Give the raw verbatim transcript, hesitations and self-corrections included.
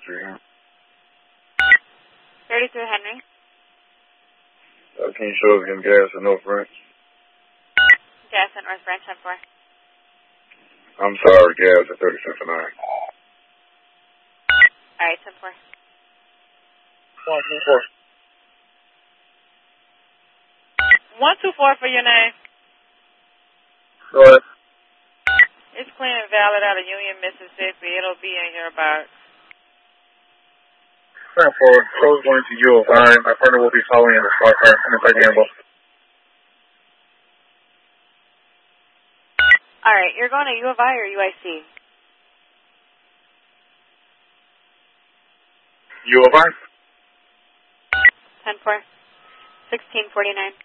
Street. thirty-three Henry. Uh, can you show us getting gas at North Branch? Gas at North Branch, ten four. I'm sorry, gas at thirty cents a nine. All right, ten four. One, two, four. One two four for your name. Go ahead. It's clean and valid out of Union, Mississippi. It'll be in here about. ten four. Close going to you. Alright, my partner will be following in the spot car. I'm inside Gamble. All right, you're going to U of I or U I C? U of I? ten four. sixteen forty-nine.